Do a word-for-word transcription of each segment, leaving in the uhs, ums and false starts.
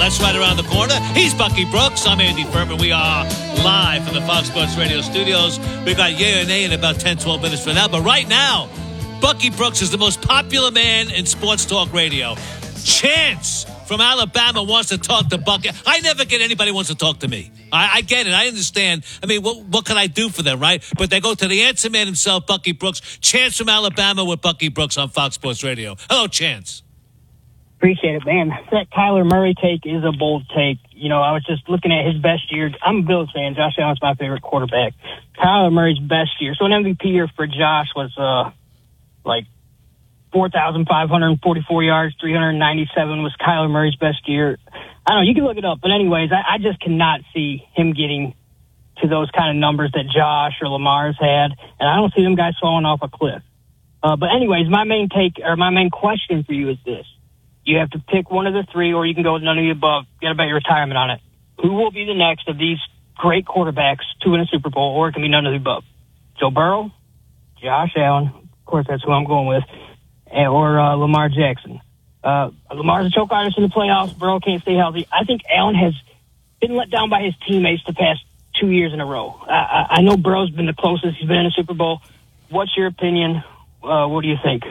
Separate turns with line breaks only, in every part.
That's right around the corner. He's Bucky Brooks. I'm Andy Furman. We are live from the Fox Sports Radio studios. We got Yay or Nay in about ten, twelve minutes from now. But right now, Bucky Brooks is the most popular man in sports talk radio. Chance from Alabama wants to talk to Bucky. I never get anybody who wants to talk to me. I, I get it. I understand. I mean, what, what can I do for them, right? But they go to the answer man himself, Bucky Brooks. Chance from Alabama with Bucky Brooks on Fox Sports Radio. Hello, Chance.
Appreciate it, man. That Kyler Murray take is a bold take. You know, I was just looking at his best year. I'm a Bills fan. Josh Allen's my favorite quarterback. Kyler Murray's best year. So an M V P year for Josh was uh, like four thousand five hundred forty-four yards, three hundred ninety-seven was Kyler Murray's best year. I don't know. You can look it up. But anyways, I, I just cannot see him getting to those kind of numbers that Josh or Lamar's had. And I don't see them guys falling off a cliff. Uh, but anyways, my main take or my main question for you is this. You have to pick one of the three, or you can go with none of the above. You got to bet your retirement on it. Who will be the next of these great quarterbacks to win a Super Bowl, or it can be none of the above? Joe Burrow, Josh Allen, of course that's who I'm going with, or uh, Lamar Jackson. Uh, Lamar's a choke artist in the playoffs. Burrow can't stay healthy. I think Allen has been let down by his teammates the past two years in a row. I, I know Burrow's been the closest he's been in a Super Bowl. What's your opinion? Uh, what do you think?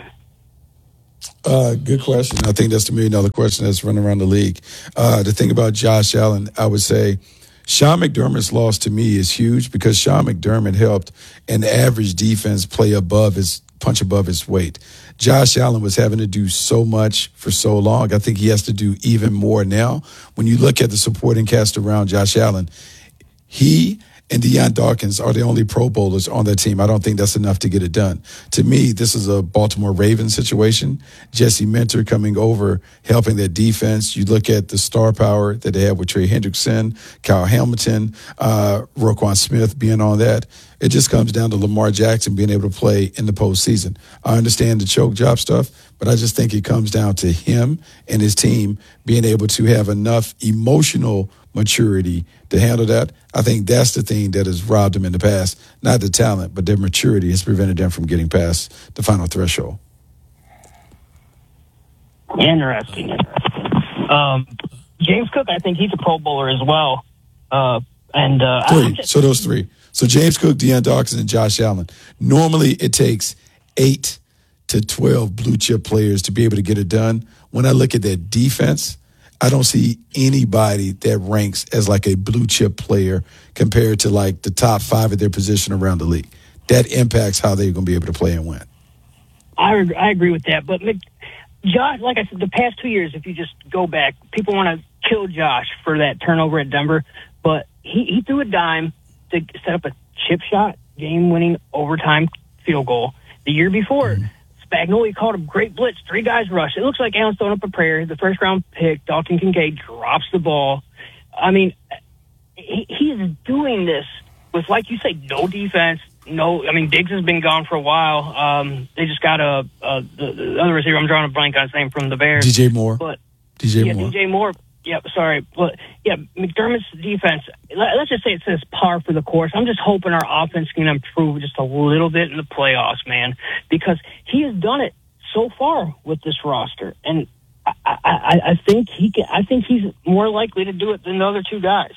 Uh, good question. I think that's the million dollar question that's running around the league. Uh, the thing about Josh Allen, I would say Sean McDermott's loss to me is huge because Sean McDermott helped an average defense play above his punch above his weight. Josh Allen was having to do so much for so long. I think he has to do even more now. When you look at the supporting cast around Josh Allen, he and Deion Dawkins are the only Pro Bowlers on that team. I don't think that's enough to get it done. To me, this is a Baltimore Ravens situation. Jesse Minter coming over, helping their defense. You look at the star power that they have with Trey Hendrickson, Kyle Hamilton, uh, Roquan Smith being on that. It just comes down to Lamar Jackson being able to play in the postseason. I understand the choke job stuff, but I just think it comes down to him and his team being able to have enough emotional maturity to handle that. I think that's the thing that has robbed them in the past. Not the talent, but their maturity has prevented them from getting past the final threshold.
Interesting. Um, James Cook, I think he's a Pro Bowler as well. Uh, and uh,
three.
Just,
so those three. So James Cook, Deion Dawkins, and Josh Allen. Normally it takes eight to twelve blue chip players to be able to get it done. When I look at their defense, I don't see anybody that ranks as like a blue chip player compared to like the top five of their position around the league. That impacts how they're going to be able to play and win.
I I agree with that. But Josh, like I said, the past two years, if you just go back, people want to kill Josh for that turnover at Denver. But he, he threw a dime to set up a chip shot, game-winning overtime field goal. The year before, mm-hmm. Spagnuolo called a great blitz, three guys rush. It looks like Allen's throwing up a prayer. The first-round pick, Dalton Kincaid, drops the ball. I mean, he, he is doing this with, like you say, no defense. No, I mean, Diggs has been gone for a while. Um, they just got a, a the, the other receiver. I'm drawing a blank on his name from the Bears.
D J Moore.
But
D J
yeah,
Moore.
D J Moore. Yep, sorry. But, yeah, McDermott's defense, let's just say it says par for the course. I'm just hoping our offense can improve just a little bit in the playoffs, man, because he has done it so far with this roster. And I, I, I think he can, I think he's more likely to do it than the other two guys.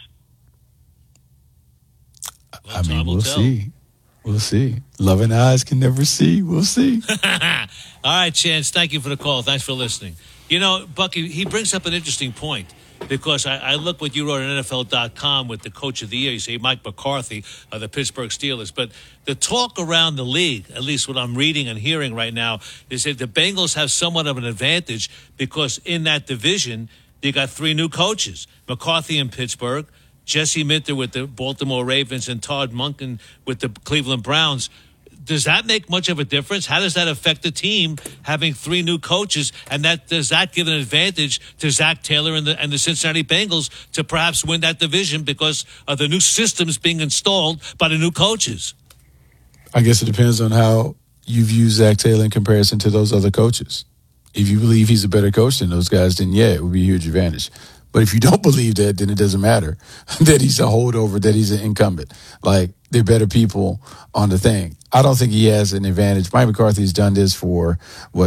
Well,
I mean, we'll
tell.
see. We'll see. Loving eyes can never see. We'll see.
All right, Chance, thank you for the call. Thanks for listening. You know, Bucky, he brings up an interesting point because I, I look what you wrote on N F L dot com with the coach of the year. You say Mike McCarthy of the Pittsburgh Steelers. But the talk around the league, at least what I'm reading and hearing right now, is that the Bengals have somewhat of an advantage because in that division, they got three new coaches. McCarthy in Pittsburgh, Jesse Minter with the Baltimore Ravens, and Todd Monken with the Cleveland Browns. Does that make much of a difference? How does that affect the team having three new coaches? And that does that give an advantage to Zach Taylor and the, and the Cincinnati Bengals to perhaps win that division because of the new systems being installed by the new coaches?
I guess it depends on how you view Zach Taylor in comparison to those other coaches. If you believe he's a better coach than those guys, then yeah, it would be a huge advantage. But if you don't believe that, then it doesn't matter that he's a holdover, that he's an incumbent. Like, they're better people on the thing. I don't think he has an advantage. Mike McCarthy's done this for, what,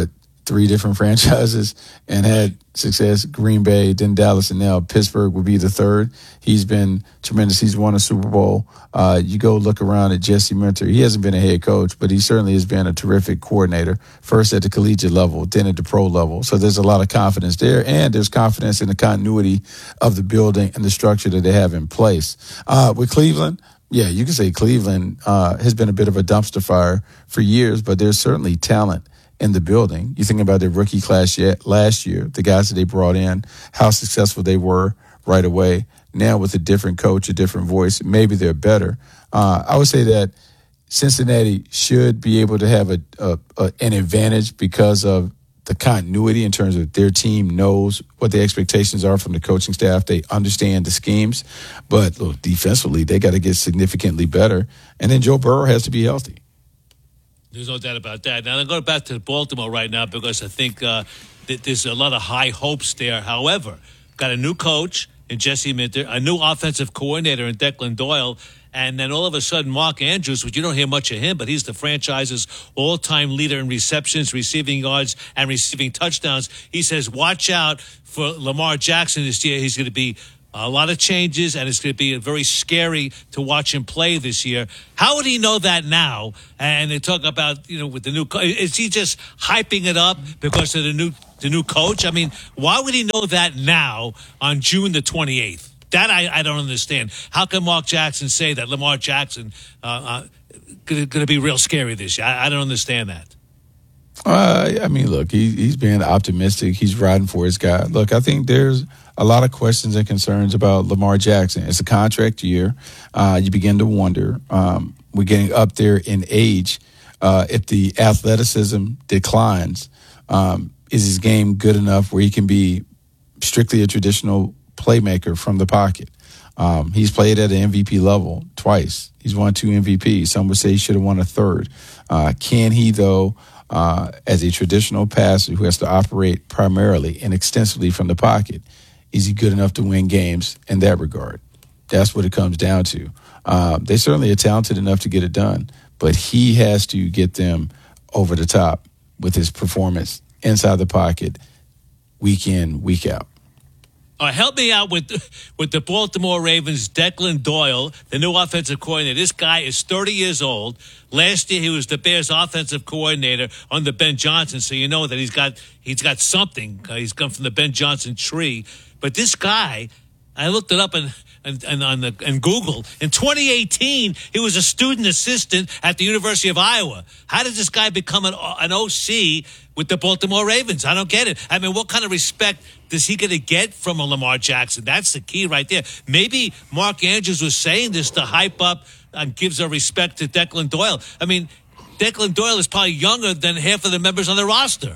three different franchises and had success. Green Bay, then Dallas, and now Pittsburgh would be the third. He's been tremendous. He's won a Super Bowl. Uh, you go look around at Jesse Minter. He hasn't been a head coach, but he certainly has been a terrific coordinator, first at the collegiate level, then at the pro level. So there's a lot of confidence there, and there's confidence in the continuity of the building and the structure that they have in place. Uh, with Cleveland, yeah, you can say Cleveland uh, has been a bit of a dumpster fire for years, but there's certainly talent in the building. You think about their rookie class yet last year, the guys that they brought in, how successful they were right away. Now with a different coach, a different voice, maybe they're better. Uh, I would say that Cincinnati should be able to have a, a, a an advantage because of the continuity in terms of their team knows what the expectations are from the coaching staff. They understand the schemes, but look, defensively, they got to get significantly better. And then Joe Burrow has to be healthy.
There's no doubt about that. Now, I'm going back to Baltimore right now because I think uh, th- there's a lot of high hopes there. However, got a new coach in Jesse Minter, a new offensive coordinator in Declan Doyle, and then all of a sudden Mark Andrews, which you don't hear much of him, but he's the franchise's all-time leader in receptions, receiving yards, and receiving touchdowns. He says, watch out for Lamar Jackson this year. He's going to be a lot of changes, and it's going to be very scary to watch him play this year. How would he know that now? And they talk about, you know, with the new co- is he just hyping it up because of the new the new coach? I mean, why would he know that now on June the twenty-eighth? That I, I don't understand. How can Mark Jackson say that Lamar Jackson uh, uh, going to be real scary this year? I, I don't understand that.
Uh, I mean, look, he, he's being optimistic. He's riding for his guy. Look, I think there's a lot of questions and concerns about Lamar Jackson. It's a contract year. Uh, you begin to wonder. Um, we're getting up there in age. Uh, if the athleticism declines, um, is his game good enough where he can be strictly a traditional playmaker from the pocket? Um, he's played at an M V P level twice. He's won two M V Ps. Some would say he should have won a third. Uh, can he, though, uh, as a traditional passer who has to operate primarily and extensively from the pocket, is he good enough to win games in that regard? That's what it comes down to. Uh, they certainly are talented enough to get it done, but he has to get them over the top with his performance inside the pocket week in, week out.
All right, help me out with with the Baltimore Ravens, Declan Doyle, the new offensive coordinator. This guy is thirty years old. Last year, he was the Bears' offensive coordinator under Ben Johnson, so you know that he's got he's got something. Uh, he's come from the Ben Johnson tree. But this guy, I looked it up and and, and on the and Google. In twenty eighteen, he was a student assistant at the University of Iowa. How did this guy become an, an O C with the Baltimore Ravens? I don't get it. I mean, what kind of respect is he going to get from a Lamar Jackson? That's the key right there. Maybe Mark Andrews was saying this to hype up and gives a respect to Declan Doyle. I mean, Declan Doyle is probably younger than half of the members on the roster.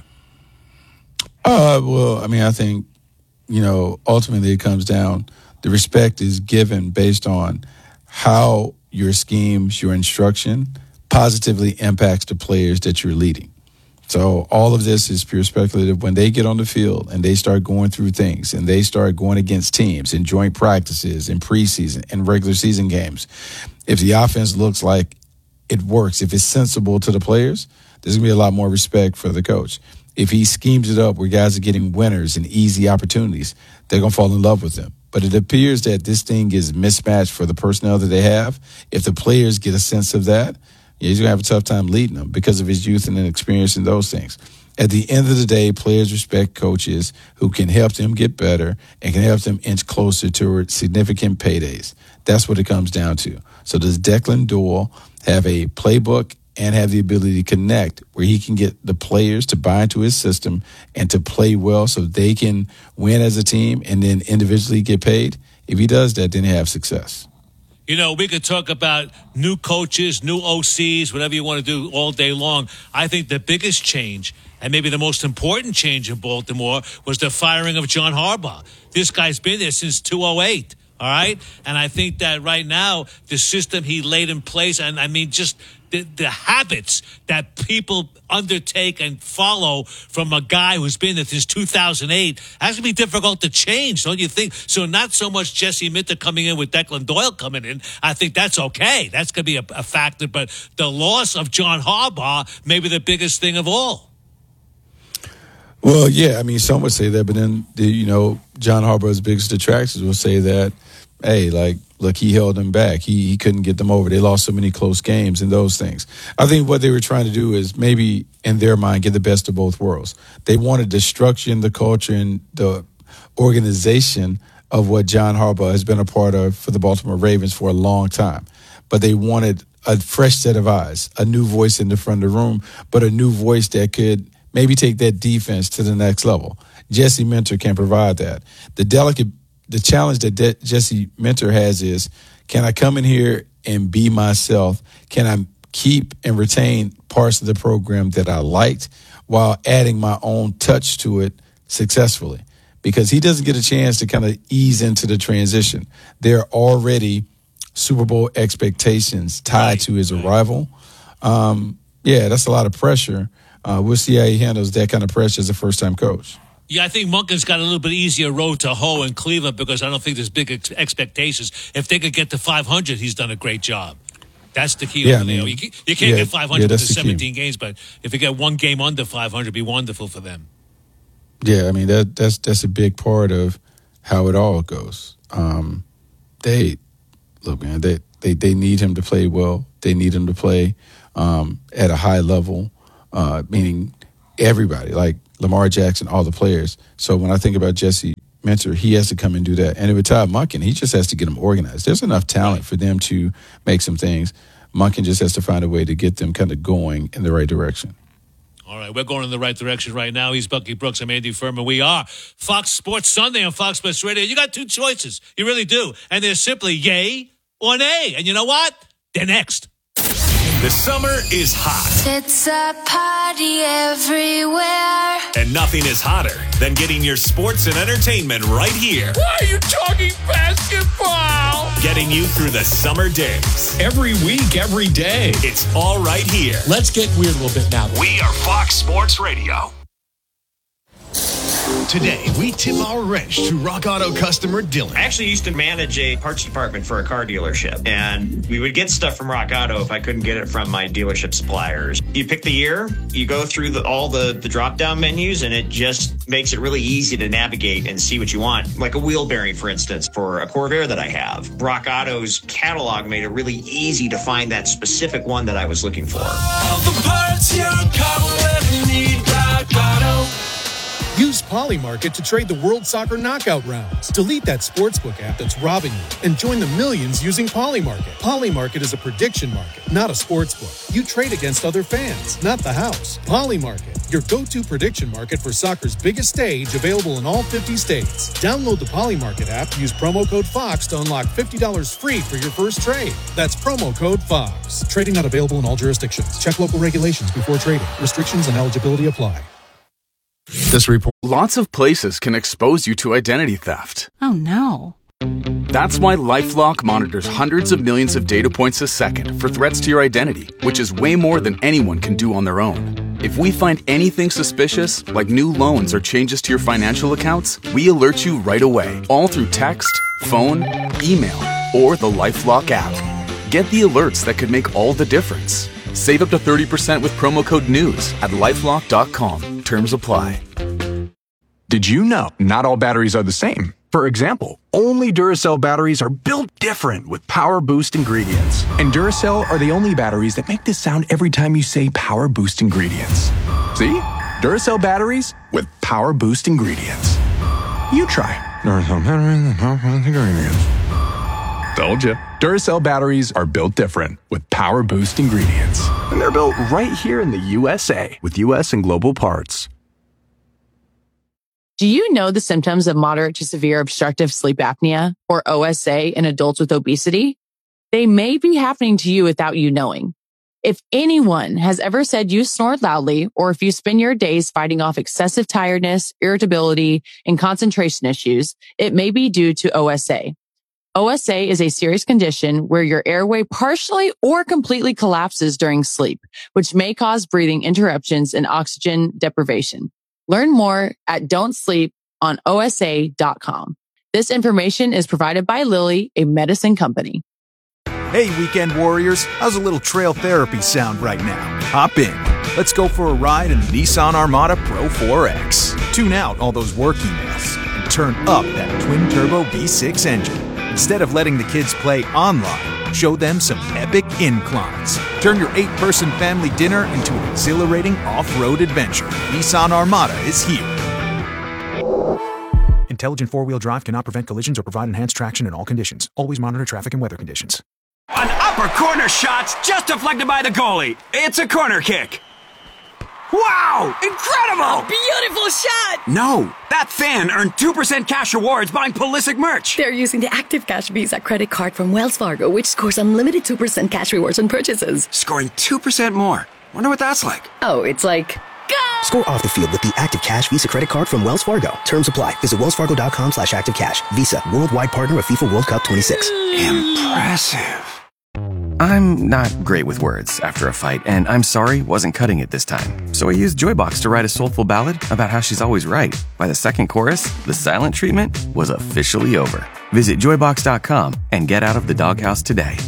Uh, well, I mean, I think, you know, ultimately it comes down, the respect is given based on how your schemes, your instruction positively impacts the players that you're leading. So all of this is pure speculative. When they get on the field and they start going through things and they start going against teams in joint practices, in preseason, and regular season games, if the offense looks like it works, if it's sensible to the players, there's going to be a lot more respect for the coach. If he schemes it up where guys are getting winners and easy opportunities, they're going to fall in love with him. But it appears that this thing is mismatched for the personnel that they have. If the players get a sense of that, yeah, he's going to have a tough time leading them because of his youth and experience in those things. At the end of the day, players respect coaches who can help them get better and can help them inch closer toward significant paydays. That's what it comes down to. So does Declan Doyle have a playbook and have the ability to connect where he can get the players to buy into his system and to play well so they can win as a team and then individually get paid? If he does that, then he have success.
You know, we could talk about new coaches, new O Cs, whatever you want to do all day long. I think the biggest change, and maybe the most important change in Baltimore, was the firing of John Harbaugh. This guy's been there since two thousand eight, all right? And I think that right now, the system he laid in place, and I mean just the, the habits that people undertake and follow from a guy who's been there since two thousand eight, has to be difficult to change, don't you think? So not so much Jesse Minter coming in with Declan Doyle coming in. I think that's okay. That's going to be a, a factor. But the loss of John Harbaugh may be the biggest thing of all.
Well, yeah, I mean, some would say that, but then, the, you know, John Harbaugh's biggest detractors will say that, hey, like, look, he held them back. He, he couldn't get them over. They lost so many close games and those things. I think what they were trying to do is maybe, in their mind, get the best of both worlds. They wanted the structure and the culture and the organization of what John Harbaugh has been a part of for the Baltimore Ravens for a long time. But they wanted a fresh set of eyes, a new voice in the front of the room, but a new voice that could maybe take that defense to the next level. Jesse Minter can provide that. The delicate, the challenge that De- Jesse Minter has is, can I come in here and be myself? Can I keep and retain parts of the program that I liked while adding my own touch to it successfully? Because he doesn't get a chance to kind of ease into the transition. There are already Super Bowl expectations tied right, to his right. arrival. Um, yeah, that's a lot of pressure. Uh, we'll see how he handles that kind of pressure as a first-time coach.
Yeah, I think Monken's got a little bit easier road to hoe in Cleveland because I don't think there's big ex- expectations. If they could get to five hundred, he's done a great job. That's the key.
Yeah,
over
I mean,
there. You, can, you can't
yeah,
get five hundred
yeah,
with the seventeen key. games, but if you get one game under five hundred, it'd be wonderful for them.
Yeah, I mean, that that's that's a big part of how it all goes. Um, they, look, man, they, they, they need him to play well. They need him to play um, at a high level, uh, meaning everybody, like Lamar Jackson, all the players. So when I think about Jesse Minter, he has to come and do that. And with Todd Monken, he just has to get them organized. There's enough talent for them to make some things. Monken just has to find a way to get them kind of going in the right direction.
All right, we're going in the right direction right now. He's Bucky Brooks. I'm Andy Furman. We are Fox Sports Sunday on Fox Sports Radio. You got two choices. You really do. And they're simply yay or nay. And you know what? They're next.
The summer is hot.
It's a party everywhere.
And nothing is hotter than getting your sports and entertainment right here.
Why are you talking basketball?
Getting you through the summer days.
Every week, every day.
It's all right here.
Let's get weird a little bit now.
We are Fox Sports Radio.
Today, we tip our wrench to Rock Auto customer Dylan.
I actually used to manage a parts department for a car dealership, and we would get stuff from Rock Auto if I couldn't get it from my dealership suppliers. You pick the year, you go through the, all the, the drop-down menus, and it just makes it really easy to navigate and see what you want. Like a wheel bearing, for instance, for a Corvair that I have. Rock Auto's catalog made it really easy to find that specific one that I was looking for.
All the parts your car will ever need, Rock Auto.
Use Polymarket to trade the World Soccer knockout rounds. Delete that sportsbook app that's robbing you and join the millions using Polymarket. Polymarket is a prediction market, not a sportsbook. You trade against other fans, not the house. Polymarket, your go-to prediction market for soccer's biggest stage, available in all fifty states. Download the Polymarket app, use promo code FOX to unlock fifty dollars free for your first trade. That's promo code FOX. Trading not available in all jurisdictions. Check local regulations before trading. Restrictions and eligibility apply.
This report. Lots of places can expose you to identity theft.
Oh, no.
That's why LifeLock monitors hundreds of millions of data points a second for threats to your identity, which is way more than anyone can do on their own. If we find anything suspicious, like new loans or changes to your financial accounts, we alert you right away, all through text, phone, email, or the LifeLock app. Get the alerts that could make all the difference. Save up to thirty percent with promo code NEWS at lifelock dot com. Terms apply.
Did you know not all batteries are the same? For example, only Duracell batteries are built different with Power Boost ingredients. And Duracell are the only batteries that make this sound every time you say Power Boost ingredients. See? Duracell batteries with Power Boost ingredients. You try. Duracell batteries with Power Boost ingredients. Told you. Duracell batteries are built different with Power Boost ingredients. And they're built right here in the U S A with U S and global parts.
Do you know the symptoms of moderate to severe obstructive sleep apnea, or O S A, in adults with obesity? They may be happening to you without you knowing. If anyone has ever said you snore loudly, or if you spend your days fighting off excessive tiredness, irritability, and concentration issues, it may be due to O S A. O S A is a serious condition where your airway partially or completely collapses during sleep, which may cause breathing interruptions and oxygen deprivation. Learn more at don't sleep on O S A dot com. This information is provided by Lilly, a medicine company.
Hey, weekend warriors, how's a little trail therapy sound right now? Hop in. Let's go for a ride in the Nissan Armada Pro four X. Tune out all those work emails and turn up that twin-turbo V six engine. Instead of letting the kids play online, show them some epic inclines. Turn your eight-person family dinner into an exhilarating off-road adventure. Nissan Armada is here. Intelligent four-wheel drive cannot prevent collisions or provide enhanced traction in all conditions. Always monitor traffic and weather conditions.
An upper corner shot just deflected by the goalie. It's a corner kick. Wow! Incredible!
A beautiful shot!
No, that fan earned two percent cash rewards buying Pulisic merch.
They're using the Active Cash Visa credit card from Wells Fargo, which scores unlimited two percent cash rewards on purchases.
Scoring two percent more. Wonder what that's like.
Oh, it's like... Go!
Score off the field with the Active Cash Visa credit card from Wells Fargo. Terms apply. Visit wellsfargo.com slash active cash. Visa, worldwide partner of FIFA World Cup twenty-six.
Impressive.
I'm not great with words after a fight, and I'm sorry wasn't cutting it this time. So I used Joybox to write a soulful ballad about how she's always right. By the second chorus, the silent treatment was officially over. Visit joybox dot com and get out of the doghouse today.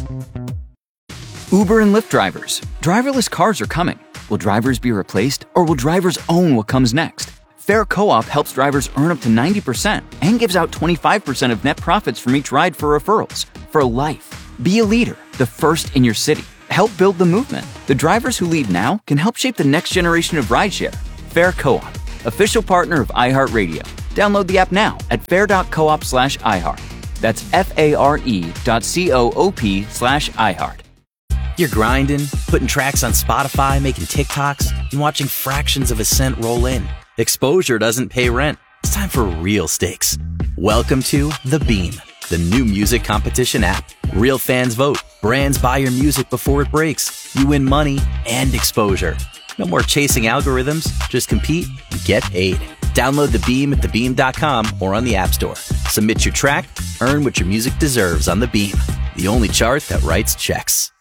Uber and Lyft drivers. Driverless cars are coming. Will drivers be replaced, or will drivers own what comes next? Fair Co-op helps drivers earn up to ninety percent and gives out twenty-five percent of net profits from each ride for referrals. For life. Be a leader, the first in your city. Help build the movement. The drivers who lead now can help shape the next generation of rideshare. Fair Co-op, official partner of iHeartRadio. Download the app now at fair.coop slash iHeart. That's F-A-R-E dot C-O-O-P slash iHeart.
You're grinding, putting tracks on Spotify, making TikToks, and watching fractions of a cent roll in. Exposure doesn't pay rent. It's time for real stakes. Welcome to The Beam, the new music competition app. Real fans vote. Brands buy your music before it breaks. You win money and exposure. No more chasing algorithms. Just compete and get paid. Download The Beam at the beam dot com or on the App Store. Submit your track. Earn what your music deserves on The Beam, the only chart that writes checks.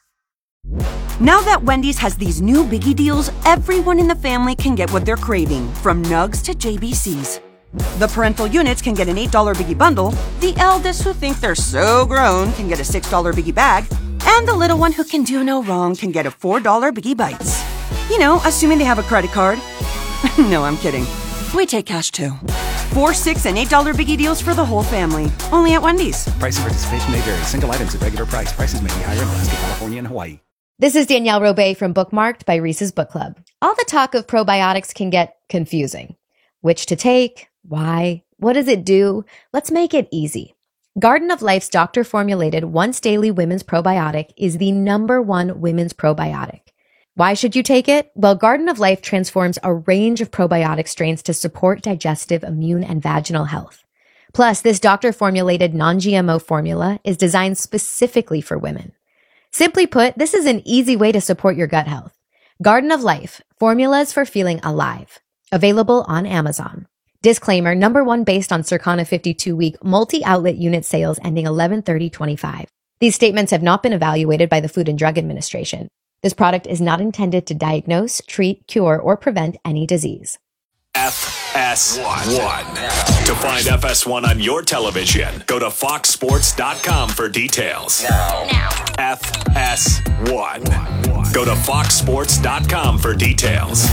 Now that Wendy's has these new biggie deals, everyone in the family can get what they're craving, from nugs to J B Cs. The parental units can get an eight dollar biggie bundle, the eldest who think they're so grown can get a six dollar biggie bag, and the little one who can do no wrong can get a four dollar biggie bites. You know, assuming they have a credit card. No, I'm kidding. We take cash too. Four, six, and eight dollar biggie deals for the whole family. Only at Wendy's.
Price and participation may vary. Single items at regular price. Prices may be higher in Alaska, California, and Hawaii.
This is Danielle Robay from Bookmarked by Reese's Book Club. All the talk of probiotics can get confusing. Which to take? Why? What does it do? Let's make it easy. Garden of Life's doctor-formulated once-daily women's probiotic is the number one women's probiotic. Why should you take it? Well, Garden of Life transforms a range of probiotic strains to support digestive, immune, and vaginal health. Plus, this doctor-formulated non-G M O formula is designed specifically for women. Simply put, this is an easy way to support your gut health. Garden of Life, formulas for feeling alive. Available on Amazon. Disclaimer, number one based on Circana fifty-two week multi-outlet unit sales ending eleven thirty twenty-five. These statements have not been evaluated by the Food and Drug Administration. This product is not intended to diagnose, treat, cure, or prevent any disease.
F S one. To find F S one on your television, go to fox sports dot com for details. Now. Now. F S one. Go to fox sports dot com for details.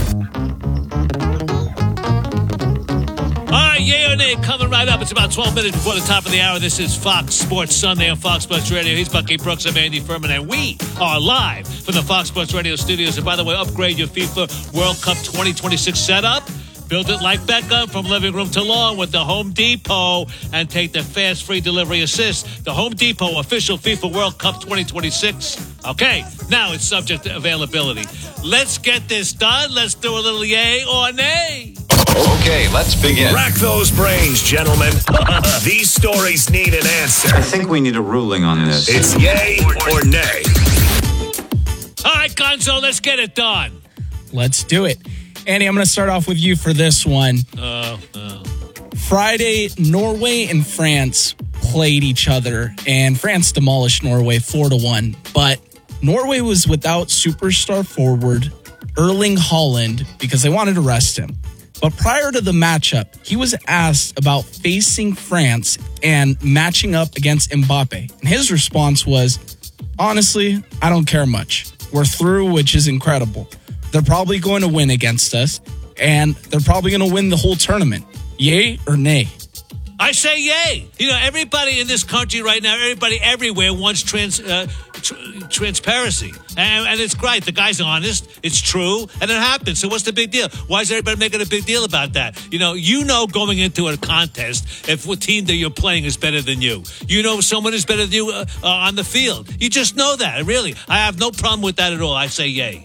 All right, yay or nay, coming right up. It's about twelve minutes before the top of the hour. This is Fox Sports Sunday on Fox Sports Radio. He's Bucky Brooks. I'm Andy Furman, and we are live from the Fox Sports Radio studios. And by the way, upgrade your FIFA World Cup twenty twenty-six setup. Build it like Beckham from living room to lawn with the Home Depot and take the fast free delivery assist. The Home Depot official FIFA World Cup twenty twenty-six. Okay, now it's subject to availability. Let's get this done. Let's do a little yay or nay.
Okay, let's begin. Rack those brains, gentlemen. These stories need an answer.
I think we need a ruling on this.
It's yay or nay.
All right, Gonzo, let's get it done.
Let's do it. Andy, I'm going to start off with you for this one.
Uh, uh.
Friday, Norway and France played each other, and France demolished Norway four to one. But Norway was without superstar forward Erling Haaland because they wanted to rest him. But prior to the matchup, he was asked about facing France and matching up against Mbappe. And his response was, honestly, I don't care much. We're through, which is incredible. they're probably going to win against us, and they're probably going to win the whole tournament. Yay or nay?
I say yay. You know, everybody in this country right now, everybody everywhere wants trans uh, tr- transparency. And, and it's great. The guy's honest. It's true. And it happens. So what's the big deal? Why is everybody making a big deal about that? You know, you know going into a contest if what team that you're playing is better than you. You know someone is better than you uh, uh, on the field. You just know that. Really. I have no problem with that at all. I say yay.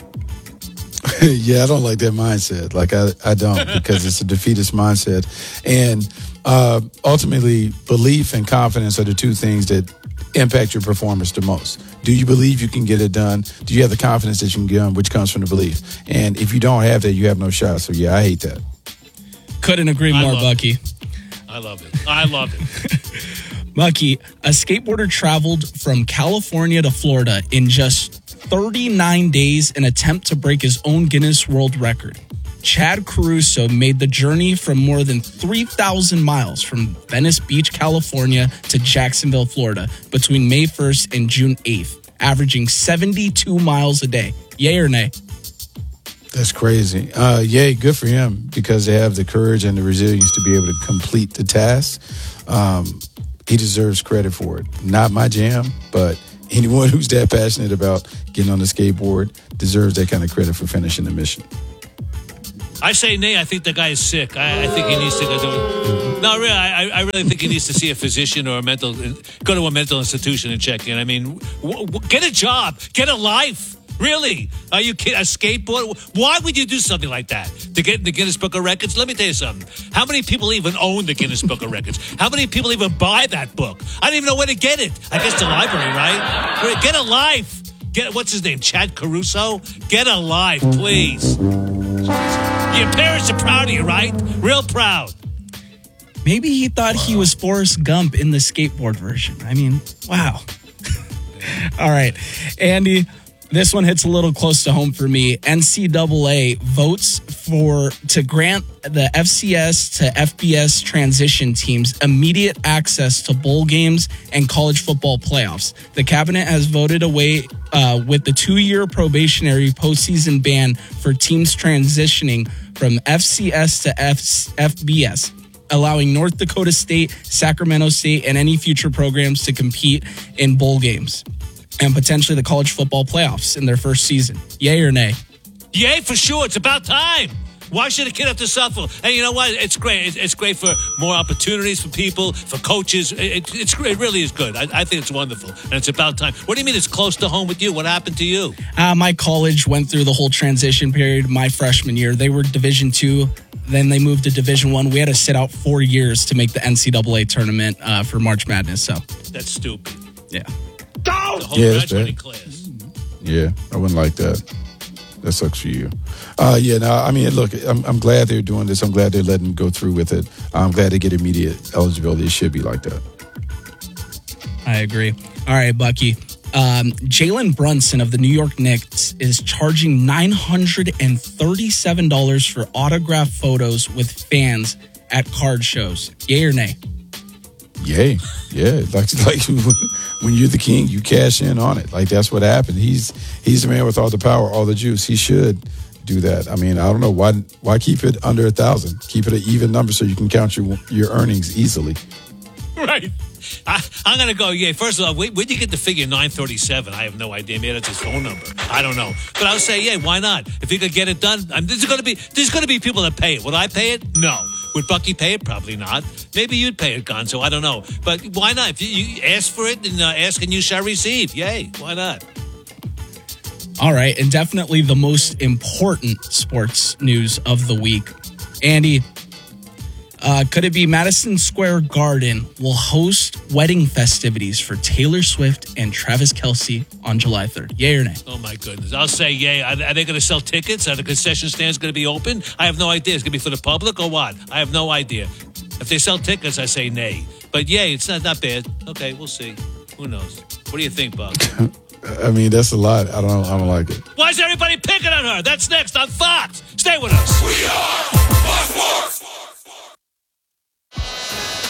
Yeah, I don't like that mindset. Like, I, I don't, because it's a defeatist mindset. And uh, ultimately, belief and confidence are the two things that impact your performance the most. Do you believe you can get it done? Do you have the confidence that you can get done, which comes from the belief? And if you don't have that, you have no shot. So, yeah, I hate that.
Couldn't agree more, Bucky.
It. I love it. I love it.
Bucky, a skateboarder traveled from California to Florida in just thirty-nine days in an attempt to break his own Guinness World Record. Chad Caruso made the journey from more than three thousand miles from Venice Beach, California to Jacksonville, Florida between May first and June eighth, averaging seventy-two miles a day. Yay or nay?
That's crazy. Uh, yay, good for him, because they have the courage and the resilience to be able to complete the task. Um, he deserves credit for it. Not my jam, but anyone who's that passionate about getting on the skateboard deserves that kind of credit for finishing the mission.
I say nay. I think the guy is sick. I, I think he needs to go do it. No, really, I, I really think he needs to see a physician or a mental, go to a mental institution and check in. I mean, w- w- get a job, get a life. Really? Are you kidding? A skateboard? Why would you do something like that? To get in the Guinness Book of Records? Let me tell you something. How many people even own the Guinness Book of Records? How many people even buy that book? I don't even know where to get it. I guess the library, right? Get a life. Get, what's his name? Chad Caruso? Get a life, please. Your parents are proud of you, right? Real proud.
Maybe he thought he was Forrest Gump in the skateboard version. I mean, wow. All right, Andy. This one hits a little close to home for me. N C double A votes for to grant the F C S to F B S transition teams immediate access to bowl games and college football playoffs. The cabinet has voted away uh, with the two-year probationary postseason ban for teams transitioning from F C S to F- FBS, allowing North Dakota State, Sacramento State, and any future programs to compete in bowl games and potentially the college football playoffs in their first season. Yay or nay?
Yay, for sure. It's about time. Why should a kid have to suffer? And you know what? It's great. It's, it's great for more opportunities for people, for coaches. It, it's it really is good. I, I think it's wonderful. And it's about time. What do you mean it's close to home with you? What happened to you?
Uh, my college went through the whole transition period my freshman year. They were Division two. Then they moved to Division One. We had to sit out four years to make the N C double A tournament uh, for March Madness. So
that's stupid.
Yeah.
The whole
Yeah, that's
graduating
bad.
class.
Yeah, I wouldn't like that. That sucks for you. Uh, yeah, no, I mean, look, I'm, I'm glad they're doing this. I'm glad they're letting them go through with it. I'm glad they get immediate eligibility. It should be like that.
I agree. All right, Bucky. Um, Jalen Brunson of the New York Knicks is charging nine hundred thirty-seven dollars for autograph photos with fans at card shows. Yay or nay?
Yay. Yeah, like, like when you're the king, you cash in on it. Like, that's what happened. He's he's the man with all the power, all the juice. He should do that. I mean, I don't know. Why why keep it under a thousand? Keep it an even number so you can count your your earnings easily.
Right. I, I'm going to go, yeah, first of all, where, where'd you get the figure nine thirty-seven? I have no idea. Maybe that's his phone number. I don't know. But I'll say, yeah, why not? If you could get it done, I mean, there's going to be there's going to be people that pay it. Would I pay it? No. Would Bucky pay it? Probably not. Maybe you'd pay it, Gonzo. I don't know. But why not? If you, you ask for it, and uh, ask and you shall receive. Yay. Why not?
All right, and definitely the most important sports news of the week. Andy, uh, could it be Madison Square Garden will host wedding festivities for Taylor Swift and Travis Kelce on July third? Yay or nay?
Oh, my goodness. I'll say yay. Are, are they going to sell tickets? Are the concession stands going to be open? I have no idea. It's going to be for the public or what? I have no idea. If they sell tickets, I say nay. But yay, it's not, not bad. Okay, we'll see. Who knows? What do you think, Buck?
I mean, that's a lot. I don't I don't like it.
Why is everybody picking on her? That's next on Fox. Stay with us.
We are Fox Sports.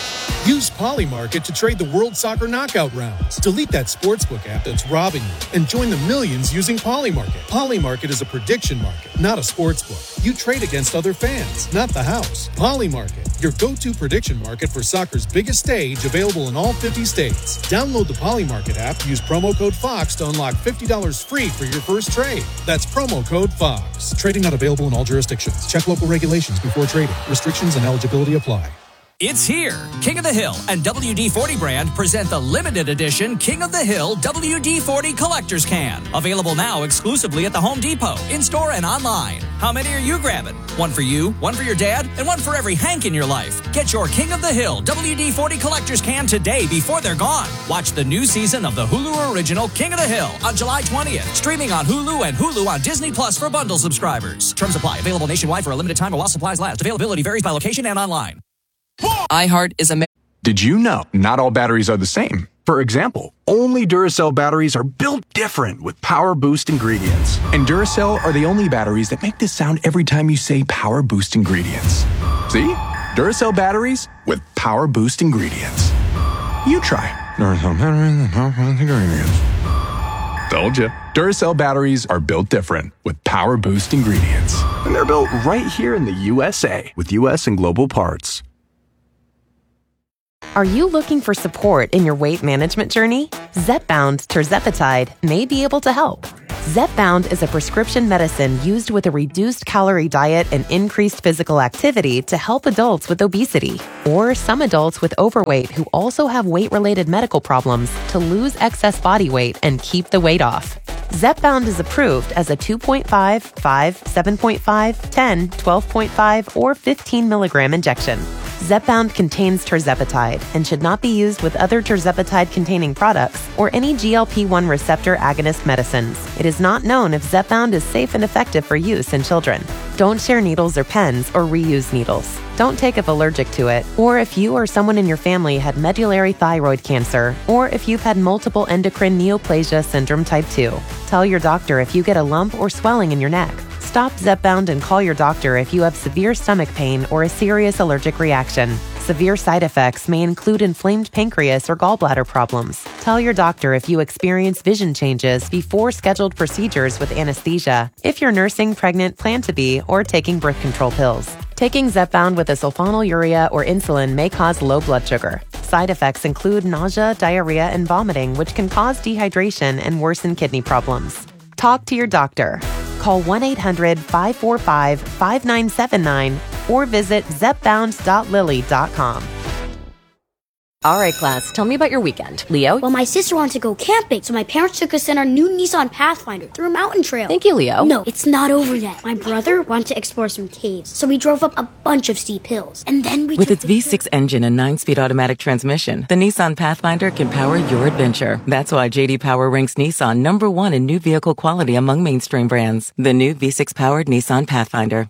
Use Polymarket to trade the World Soccer Knockout rounds. Delete that sportsbook app that's robbing you and join the millions using Polymarket. Polymarket is a prediction market, not a sportsbook. You trade against other fans, not the house. Polymarket, your go-to prediction market for soccer's biggest stage, available in all fifty states. Download the Polymarket app, use promo code FOX to unlock fifty dollars free for your first trade. That's promo code FOX. Trading not available in all jurisdictions. Check local regulations before trading. Restrictions and eligibility apply.
It's here. King of the Hill and W D forty brand present the limited edition King of the Hill W D forty Collector's Can. Available now exclusively at the Home Depot, in-store and online. How many are you grabbing? One for you, one for your dad, and one for every Hank in your life. Get your King of the Hill W D forty Collector's Can today before they're gone. Watch the new season of the Hulu original King of the Hill on July twentieth. Streaming on Hulu and Hulu on Disney Plus for bundle subscribers. Terms apply. Available nationwide for a limited time while supplies last. Availability varies by location and online.
iHeart is a...
Did you know not all batteries are the same? For example, only Duracell batteries are built different with Power Boost ingredients. And Duracell are the only batteries that make this sound every time you say Power Boost ingredients. See? Duracell batteries with Power Boost ingredients. You try. Duracell batteries with Power Boost ingredients. Told you. Duracell batteries are built different with Power Boost ingredients. And they're built right here in the U S A with U S and global parts.
Are you looking for support in your weight management journey? Zepbound tirzepatide may be able to help. Zepbound is a prescription medicine used with a reduced calorie diet and increased physical activity to help adults with obesity or some adults with overweight who also have weight-related medical problems to lose excess body weight and keep the weight off. Zepbound is approved as a two point five, five, seven point five, ten, twelve point five, or fifteen milligram injection. Zepbound contains tirzepatide and should not be used with other tirzepatide-containing products or any G L P one receptor agonist medicines. It is not known if Zepbound is safe and effective for use in children. Don't share needles or pens or reuse needles. Don't take if allergic to it, or if you or someone in your family had medullary thyroid cancer, or if you've had multiple endocrine neoplasia syndrome type two. Tell your doctor if you get a lump or swelling in your neck. Stop Zepbound and call your doctor if you have severe stomach pain or a serious allergic reaction. Severe side effects may include inflamed pancreas or gallbladder problems. Tell your doctor if you experience vision changes before scheduled procedures with anesthesia, if you're nursing, pregnant, plan to be, or taking birth control pills. Taking Zepbound with a sulfonylurea or insulin may cause low blood sugar. Side effects include nausea, diarrhea, and vomiting, which can cause dehydration and worsen kidney problems. Talk to your doctor. Call one eight hundred, five four five, five nine seven nine or visit zepbound dot lilly dot com.
All right, class, tell me about your weekend. Leo?
Well, my sister wanted to go camping, so my parents took us in our new Nissan Pathfinder through a mountain trail.
Thank you, Leo.
No, it's not over yet. My brother wanted to explore some caves, so we drove up a bunch of steep hills. And then we
With
took
its V six engine and nine-speed automatic transmission, the Nissan Pathfinder can power your adventure. That's why J D Power ranks Nissan number one in new vehicle quality among mainstream brands. The new V six-powered Nissan Pathfinder.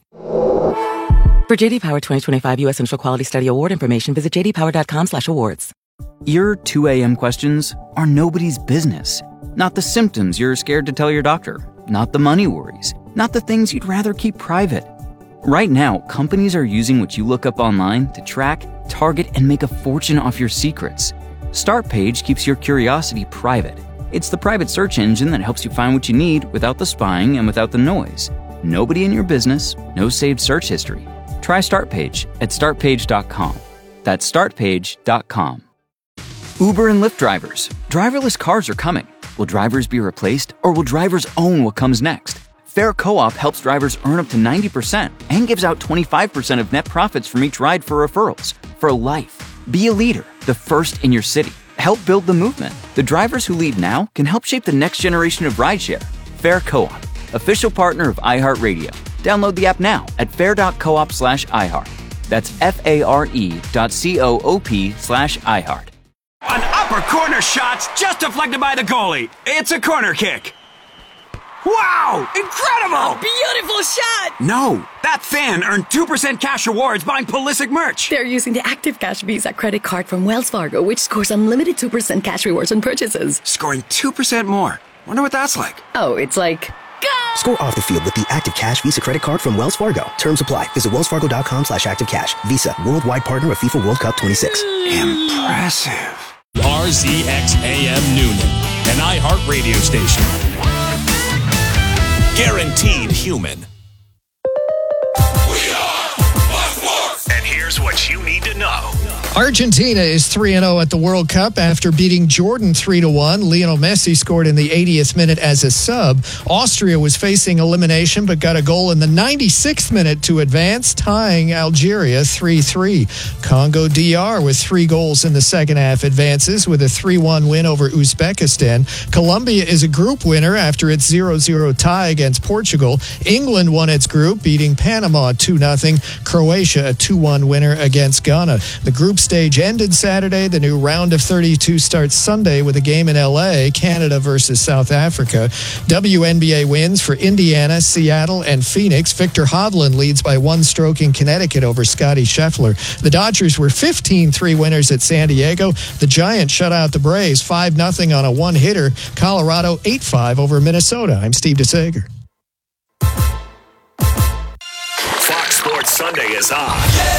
For J D Power twenty twenty-five U S Central Quality Study Award information, visit j d power dot com slash awards.
Your two a.m. questions are nobody's business. Not the symptoms you're scared to tell your doctor. Not the money worries. Not the things you'd rather keep private. Right now, companies are using what you look up online to track, target, and make a fortune off your secrets. StartPage keeps your curiosity private. It's the private search engine that helps you find what you need without the spying and without the noise. Nobody in your business, no saved search history. Try StartPage at start page dot com. That's start page dot com. Uber and Lyft drivers. Driverless cars are coming. Will drivers be replaced, or will drivers own what comes next? Fair Co-op helps drivers earn up to ninety percent and gives out twenty-five percent of net profits from each ride for referrals. For life. Be a leader, the first in your city. Help build the movement. The drivers who lead now can help shape the next generation of rideshare. Fair Co-op, official partner of iHeartRadio. Download the app now at fair.coop slash iHeart. That's F-A-R-E dot C-O-O-P slash iHeart.
An upper corner shot's just deflected by the goalie. It's a corner kick. Wow! Incredible!
A beautiful shot!
No, that fan earned two percent cash rewards buying Pulisic merch.
They're using the Active Cash Visa credit card from Wells Fargo, which scores unlimited two percent cash rewards on purchases.
Scoring two percent more. Wonder what that's like.
Oh, it's like... Go!
Score off the field with the Active Cash Visa credit card from Wells Fargo. Terms apply. Visit wellsfargo.com slash active cash. Visa, worldwide partner of FIFA World Cup twenty-six.
Impressive.
R Z X A M Noonan, an iHeart radio station. Guaranteed human.
And here's what you need to know.
Argentina is three and oh at the World Cup after beating Jordan three to one. Lionel Messi scored in the eightieth minute as a sub. Austria was facing elimination but got a goal in the ninety-sixth minute to advance, tying Algeria three three. Congo D R with three goals in the second half advances with a three one win over Uzbekistan. Colombia is a group winner after its zero zero tie against Portugal. England won its group, beating Panama two nothing. Croatia a two one winner against Ghana. The group stage ended Saturday. The new round of thirty-two starts Sunday with a game in L A, Canada versus South Africa. W N B A wins for Indiana, Seattle, and Phoenix. Victor Hovland leads by one stroke in Connecticut over Scotty Scheffler. The Dodgers were fifteen three winners at San Diego. The Giants shut out the Braves five nothing on a one-hitter. Colorado eight five over Minnesota. I'm Steve DeSager.
Fox Sports Sunday is on.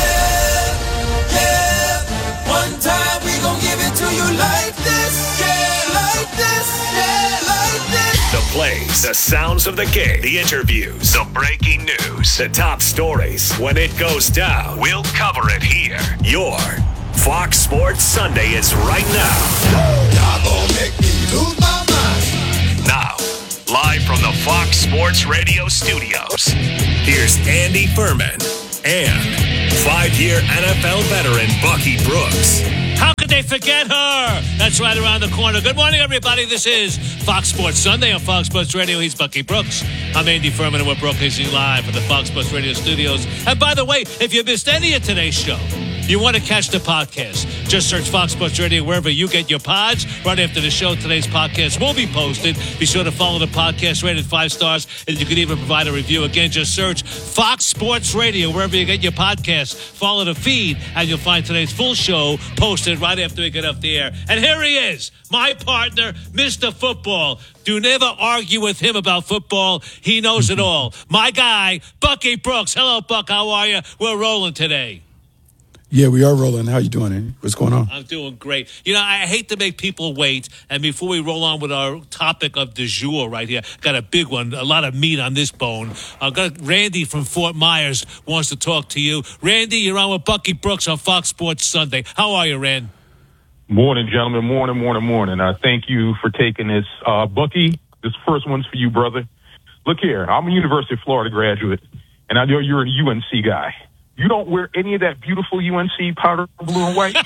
One time we gon' give it to you like this, yeah, like this, yeah, like this.
The plays, the sounds of the game, the interviews, the breaking news, the top stories. When it goes down, we'll cover it here. Your Fox Sports Sunday is right now.
Y'all gon' make me lose my mind.
Now, live from the Fox Sports Radio studios, here's Andy Furman and five-year N F L veteran Bucky Brooks.
How could they forget her? That's right around the corner. Good morning, everybody. This is Fox Sports Sunday on Fox Sports Radio. He's Bucky Brooks. I'm Andy Furman, and we're broadcasting live from the Fox Sports Radio studios. And by the way, if you missed any of today's show, you want to catch the podcast, just search Fox Sports Radio wherever you get your pods. Right after the show, today's podcast will be posted. Be sure to follow the podcast, rated five stars, and you can even provide a review. Again, just search Fox Sports Radio wherever you get your podcasts. Follow the feed, and you'll find today's full show posted right after we get off the air. And here he is, my partner, Mister Football. Do never argue with him about football. He knows it all. My guy, Bucky Brooks. Hello, Buck. How are you? We're rolling today.
Yeah, we are rolling. How you doing, Andy? What's going on?
I'm doing great. You know, I hate to make people wait. And before we roll on with our topic of du jour right here, got a big one, a lot of meat on this bone. I've got Randy from Fort Myers wants to talk to you. Randy, you're on with Bucky Brooks on Fox Sports Sunday. How are you, Rand?
Morning, gentlemen. Morning, morning, morning. Uh, thank you for taking this. Uh, Bucky, this first one's for you, brother. Look here, I'm a University of Florida graduate, and I know you're a U N C guy. You don't wear any of that beautiful U N C powder blue and white?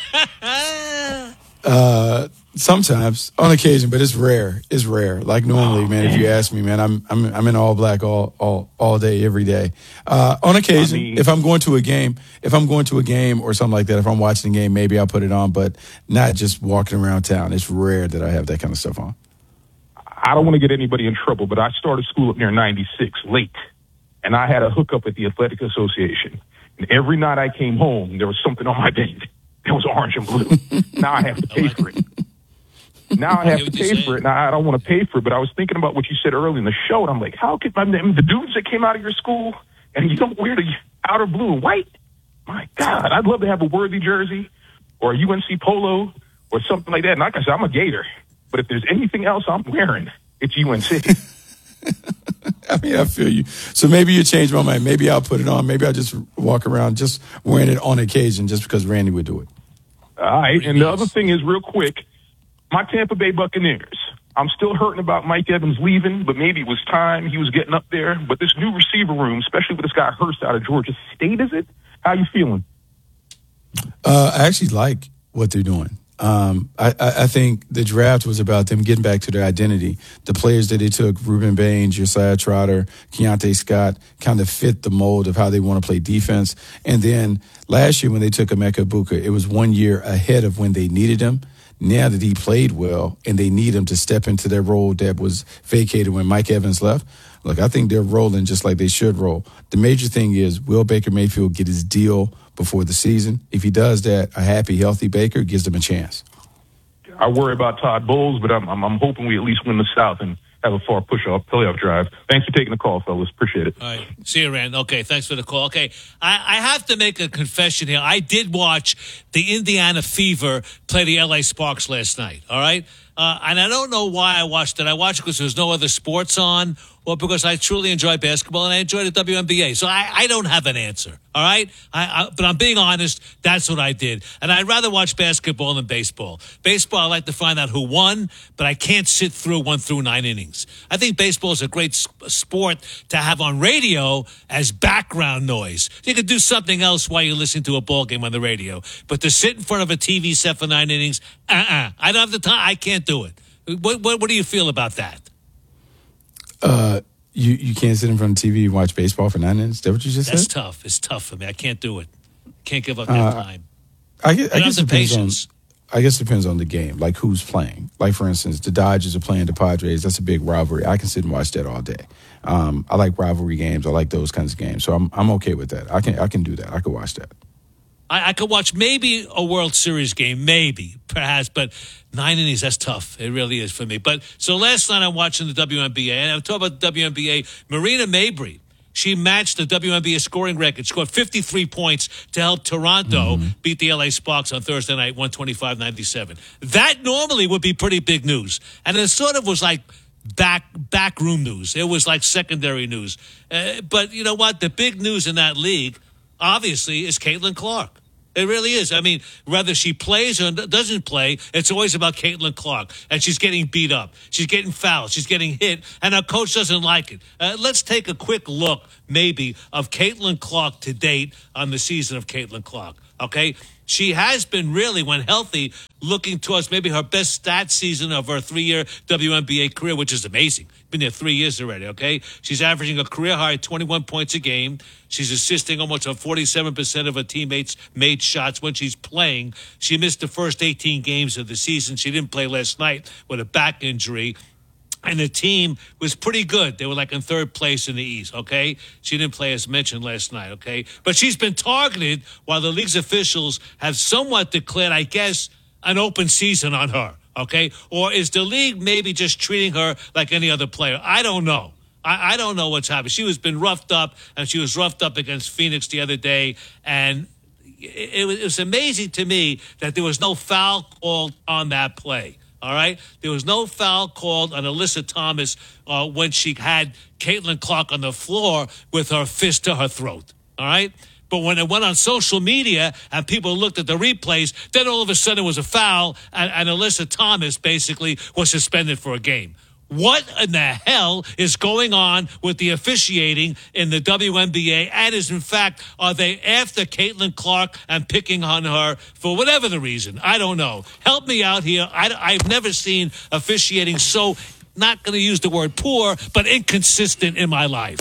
uh, sometimes, on occasion, but it's rare. It's rare. Like normally, oh, man, man, if you ask me, man, I'm I'm I'm in all black all all all day, every day. Uh, on occasion, I mean, if I'm going to a game, if I'm going to a game or something like that, if I'm watching a game, maybe I'll put it on, but not just walking around town. It's rare that I have that kind of stuff on.
I don't want to get anybody in trouble, but I started school up near ninety-six, late, and I had a hookup at the Athletic Association. And every night I came home, there was something on my bed. It was orange and blue. Now I have to pay for it. Now I have to pay for it. Now I don't want to pay for it, but I was thinking about what you said earlier in the show, and I'm like, how could I mean, the dudes that came out of your school and you don't wear the outer blue and white? My God, I'd love to have a Worthy jersey or a U N C polo or something like that. And like I said, I'm a Gator, but if there's anything else I'm wearing, it's U N C.
I mean, I feel you. So maybe you change my mind. Maybe I'll put it on. Maybe I'll just walk around just wearing it on occasion just because Randy would do it.
All right. And the other thing is, real quick, my Tampa Bay Buccaneers. I'm still hurting about Mike Evans leaving, but maybe it was time. He was getting up there. But this new receiver room, especially with this guy Hurst out of Georgia State, is it? How you feeling?
Uh, I actually like what they're doing. Um, I, I think the draft was about them getting back to their identity. The players that they took, Ruben Baines, Josiah Trotter, Keontae Scott, kind of fit the mold of how they want to play defense. And then last year when they took Emeka Egbuka, it was one year ahead of when they needed him. Now that he played well and they need him to step into their role that was vacated when Mike Evans left, look, I think they're rolling just like they should roll. The major thing is, will Baker Mayfield get his deal before the season? If he does that, a happy, healthy Baker gives them a chance.
I worry about Todd Bowles, but I'm, I'm, I'm hoping we at least win the South. And have a far push-off playoff drive. Thanks for taking the call, fellas. Appreciate it.
All right. See you, Rand. Okay, thanks for the call. Okay, I, I have to make a confession here. I did watch the Indiana Fever play the L A Sparks last night, all right? Uh, and I don't know why I watched it. I watched it because there was no other sports on or because I truly enjoy basketball and I enjoy the W N B A. So I, I don't have an answer, all right? I, I, but I'm being honest, that's what I did. And I'd rather watch basketball than baseball. Baseball, I like to find out who won, but I can't sit through one through nine innings. I think baseball is a great sport to have on radio as background noise. You could do something else while you're listening to a ball game on the radio. But to sit in front of a T V set for nine innings, uh-uh. I don't have the time. I can't do it. What, what, what do you feel about that?
Uh, you, you can't sit in front of T V and watch baseball for nine innings? Is that what you just
That's
said?
That's tough. It's tough for me. I can't do it. Can't give up that
Uh,
time.
I guess, I
don't
guess
have
it
the
depends
patience.
on. I guess it depends on the game, like who's playing. Like for instance, the Dodgers are playing the Padres. That's a big rivalry. I can sit and watch that all day. Um, I like rivalry games. I like those kinds of games. So I'm I'm okay with that. I can I can do that. I can watch that.
I, I could watch maybe a World Series game, maybe, perhaps, but nine innings, that's tough. It really is for me. But so last night I'm watching the W N B A, and I'm talking about the W N B A. Marina Mabrey, she matched the W N B A scoring record, scored fifty-three points to help Toronto mm-hmm. beat the L A Sparks on Thursday night, one twenty-five ninety-seven. That normally would be pretty big news, and it sort of was like back backroom news. It was like secondary news. Uh, but you know what? The big news in that league, obviously, is Caitlin Clark. It really is. I mean, whether she plays or doesn't play, it's always about Caitlin Clark. And she's getting beat up. She's getting fouled. She's getting hit. And her coach doesn't like it. Uh, let's take a quick look, maybe, of Caitlin Clark to date on the season of Caitlin Clark. Okay? She has been really, when healthy, looking towards maybe her best stat season of her three-year W N B A career, which is amazing. Been there three years already, okay? She's averaging a career-high twenty-one points a game. She's assisting almost on forty-seven percent of her teammates' made shots when she's playing. She missed the first eighteen games of the season. She didn't play last night with a back injury. And the team was pretty good. They were like in third place in the East, okay? She didn't play as mentioned last night, okay? But she's been targeted while the league's officials have somewhat declared, I guess, an open season on her, okay? Or is the league maybe just treating her like any other player? I don't know. I, I don't know what's happening. She was been roughed up, and she was roughed up against Phoenix the other day, and it, it, was, it was amazing to me that there was no foul called on that play. All right? There was no foul called on Alyssa Thomas uh, when she had Caitlin Clark on the floor with her fist to her throat. All right? But when it went on social media and people looked at the replays, then all of a sudden it was a foul, and, and Alyssa Thomas basically was suspended for a game. What in the hell is going on with the officiating in the W N B A? And is, in fact, are they after Caitlin Clark and picking on her for whatever the reason? I don't know. Help me out here. I, I've never seen officiating so, not going to use the word poor, but inconsistent in my life.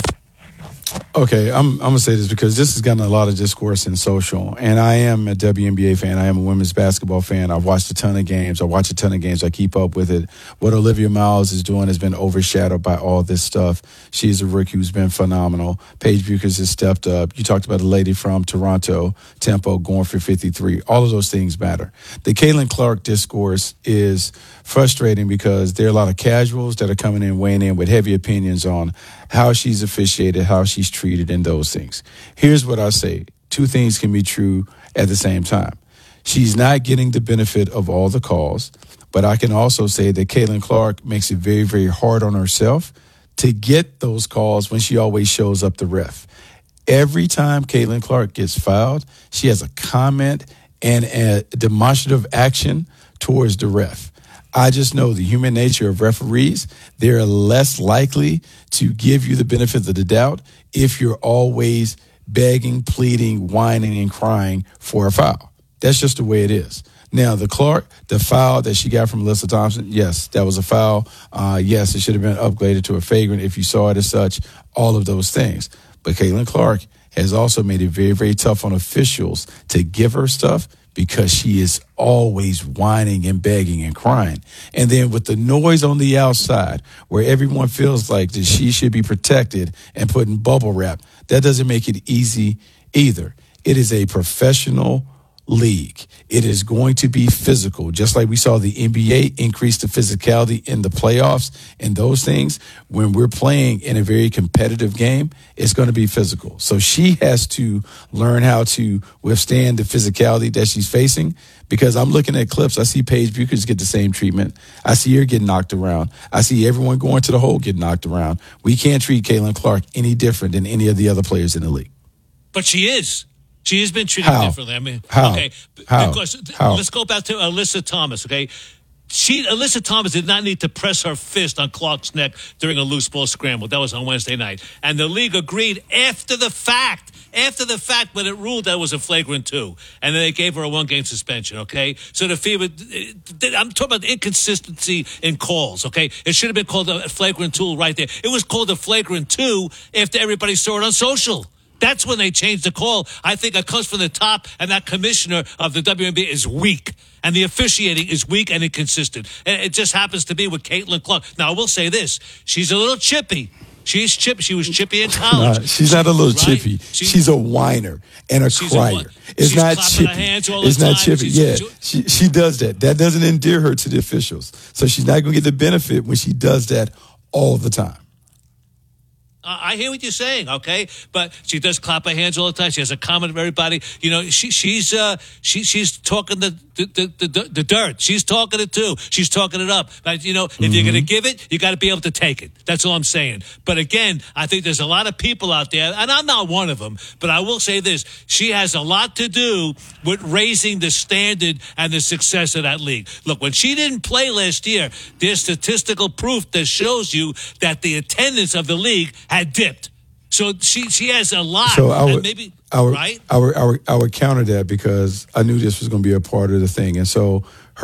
Okay, I'm I'm gonna say this because this has gotten a lot of discourse in social, and I am a W N B A fan. I am a women's basketball fan. I've watched a ton of games. I watch a ton of games. I keep up with it. What Olivia Miles is doing has been overshadowed by all this stuff. She's a rookie who's been phenomenal. Paige Buchers has stepped up. You talked about a lady from Toronto, Tempo, going for fifty-three. All of those things matter. The Caitlin Clark discourse is frustrating because there are a lot of casuals that are coming in, weighing in with heavy opinions on how she's officiated, how she's treated, and those things. Here's what I say. Two things can be true at the same time. She's not getting the benefit of all the calls, but I can also say that Caitlin Clark makes it very, very hard on herself to get those calls when she always shows up the ref. Every time Caitlin Clark gets fouled, she has a comment and a demonstrative action towards the ref. I just know the human nature of referees. They're less likely to give you the benefit of the doubt if you're always begging, pleading, whining, and crying for a foul. That's just the way it is. Now, the Clark, the foul that she got from Alyssa Thompson, yes, that was a foul. Uh, yes, it should have been upgraded to a flagrant if you saw it as such, all of those things. But Caitlin Clark has also made it very, very tough on officials to give her stuff because she is always whining and begging and crying. And then with the noise on the outside where everyone feels like that she should be protected and put in bubble wrap, that doesn't make it easy either. It is a professional league. It is going to be physical, just like we saw the N B A increase the physicality in the playoffs and those things. When we're playing in a very competitive game, it's going to be physical. So she has to learn how to withstand the physicality that she's facing, because I'm looking at clips. I see Paige Buchers get the same treatment. I see her get knocked around. I see everyone going to the hole get knocked around. We can't treat Caitlin Clark any different than any of the other players in the league.
But she is. She has been treated
How?
differently. I mean,
How?
okay.
How?
Because,
How?
Let's go back to Alyssa Thomas, okay? She, Alyssa Thomas did not need to press her fist on Clark's neck during a loose ball scramble. That was on Wednesday night. And the league agreed after the fact, after the fact when it ruled that it was a flagrant two. And then they gave her a one-game suspension, okay? So the FIBA, I'm talking about inconsistency in calls, okay? It should have been called a flagrant two right there. It was called a flagrant two after everybody saw it on social. That's when they changed the call. I think it comes from the top, and that commissioner of the W N B A is weak. And the officiating is weak and inconsistent. And it just happens to be with Caitlin Clark. Now, I will say this. She's a little chippy. She's chippy. She was chippy in college.
Nah, she's not a little
Right?
chippy.
She-
she's a whiner and a
She's a
crier.
what?
It's
She's
not
clapping
chippy.
her hands all the
It's not
time.
chippy.
She's-
Yeah, she she does that. That doesn't endear her to the officials. So she's not going to get the benefit when she does that all the time.
I hear what you're saying, okay, but she does clap her hands all the time. She has a comment of everybody. You know, she she's uh she she's talking the the, the the the dirt. She's talking it too. She's talking it up. But you know, if
Mm-hmm.
you're going to give it, you got to be able to take it. That's all I'm saying. But again, I think there's a lot of people out there, and I'm not one of them. But I will say this: she has a lot to do with raising the standard and the success of that league. Look, when she didn't play last year, there's statistical proof that shows you that the attendance of the league had dipped. So she she has a lot.
So I
and
would,
maybe
I would,
right.
I would, I would, I would counter that because I knew this was going to be a part of the thing, and so